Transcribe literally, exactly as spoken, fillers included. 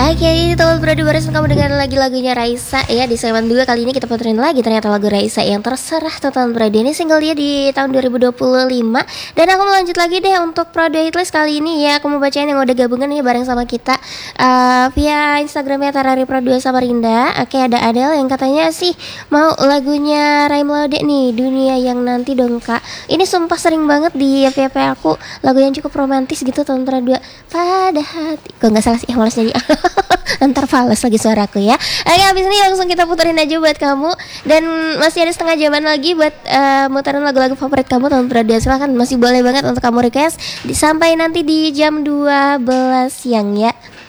Oke, teman beradu baru kamu dengar lagi lagunya Raisa ya. Di segmen dua kali ini kita puterin lagi ternyata lagu Raisa yang terserah teman beradu. Ini single dia di tahun dua ribu dua puluh lima. Dan aku mau lanjut lagi deh untuk Prado Hitlist kali ini ya. Aku mau bacain yang udah gabungan nih bareng sama kita uh, via Instagramnya Tarari Pro dua Samarinda. Oke, ada Adele yang katanya sih mau lagunya Ray Melode nih, Dunia Yang Nanti dong kak. Ini sumpah sering banget di F Y P aku, lagu yang cukup romantis gitu tahun dua. Pada hati, kok nggak salah sih, malas nyanyi. Ntar fals lagi suaraku ya. Oke, habis ini langsung kita puterin aja buat kamu. Dan masih ada setengah jaman lagi buat uh, muterin lagu-lagu favorit kamu tahun berada. Silahkan, masih boleh banget untuk kamu request sampai nanti di jam dua belas siang ya.